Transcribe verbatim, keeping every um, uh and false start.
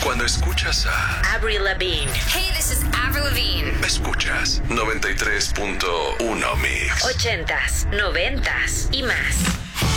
Cuando escuchas a Avril Lavigne. Hey, this is Avril Lavigne. Escuchas noventa y tres punto uno Mix. Ochentas, noventas y más.